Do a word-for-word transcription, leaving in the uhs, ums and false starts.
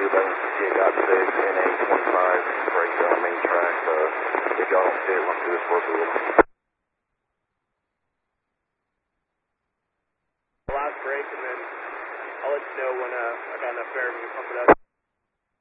eleven fifty-eight got six, N A twenty-five, break down main track. Uh, if y'all don't see it, let's do this work a little. Last break, and then I'll let you know when uh, I got enough air to pump it up.